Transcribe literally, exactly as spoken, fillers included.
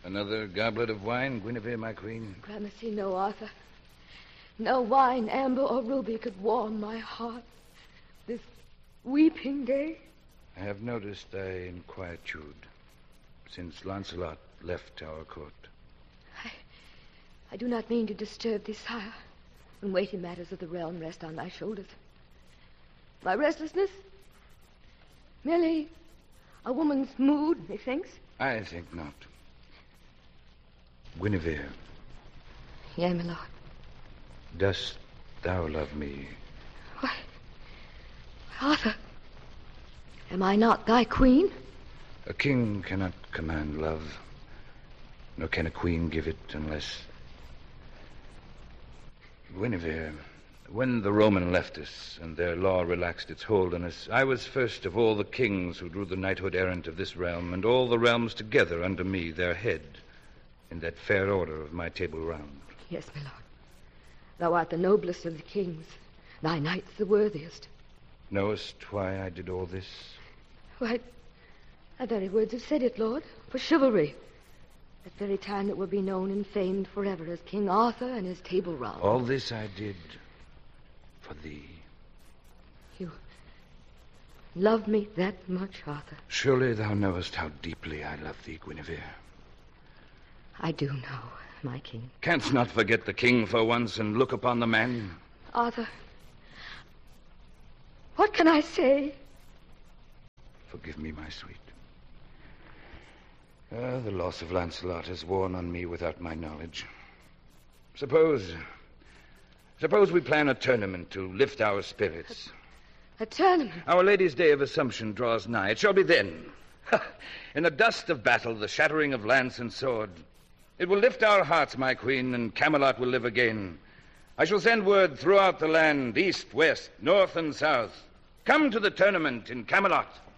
Another goblet of wine, Guinevere, my queen? Gramercy, no, Arthur. No wine, amber, or ruby could warm my heart this weeping day. I have noticed thy inquietude since Lancelot left our court. I, I do not mean to disturb thee, sire, when weighty matters of the realm rest on thy shoulders. My restlessness? Merely a woman's mood, methinks. I think not. Guinevere. Yea, my lord. Dost thou love me? Why, Arthur, am I not thy queen? A king cannot command love, nor can a queen give it unless... Guinevere, when the Roman left us and their law relaxed its hold on us, I was first of all the kings who drew the knighthood errant of this realm, and all the realms together under me, their head, in that fair order of my table round. Yes, my lord. Thou art the noblest of the kings, thy knights the worthiest. Knowest why I did all this? Why, thy very words have said it, Lord, for chivalry. That very time that will be known and famed forever as King Arthur and his Table Round. All this I did for thee. You love me that much, Arthur? Surely thou knowest how deeply I love thee, Guinevere. I do know, my king. Canst not forget the king for once and look upon the man? Arthur, what can I say? Forgive me, my sweet. Uh, the loss of Lancelot has worn on me without my knowledge. Suppose... Suppose we plan a tournament to lift our spirits. A, a tournament? Our Lady's Day of Assumption draws nigh. It shall be then. In the dust of battle, the shattering of lance and sword. It will lift our hearts, my queen, and Camelot will live again. I shall send word throughout the land, east, west, north, and south. Come to the tournament in Camelot.